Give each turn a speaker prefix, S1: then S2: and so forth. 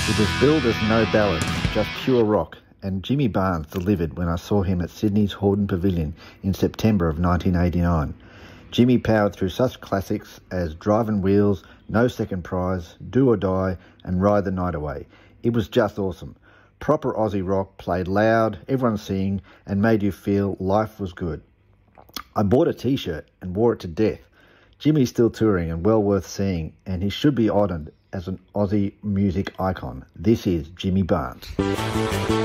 S1: It was billed as no ballad, just pure rock, and Jimmy Barnes delivered when I saw him at Sydney's Hordern Pavilion in September of 1989. Jimmy powered through such classics as Driving Wheels, No Second Prize, Do or Die, and Ride the Night Away. It was just awesome. Proper Aussie rock, played loud, everyone singing, and made you feel life was good. I bought a t-shirt and wore it to death. Jimmy's still touring and well worth seeing, and he should be honoured as an Aussie music icon. This is Jimmy Barnes.